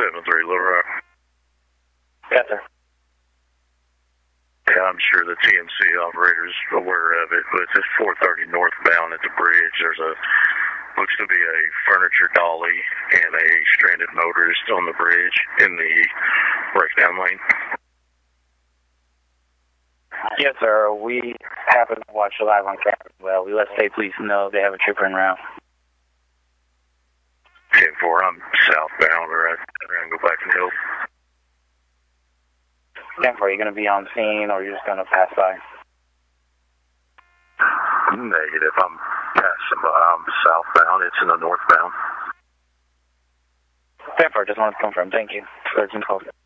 73 Little Rock. Yes, sir. Yeah, I'm sure the TMC operator's aware of it, but it's 430 northbound at the bridge. There's looks to be a furniture dolly and a stranded motorist on the bridge in the breakdown lane. Yes, sir. We happen to watch live on camera as well. We let state police know they have a trooper en route. 10-4, I'm southbound, or I'm going to go back and help. 10-4, are you going to be on scene or you're just going to pass by? Negative, I'm passing by. I'm southbound. It's in the northbound. 10-4, just wanted to confirm. Thank you. 13-12.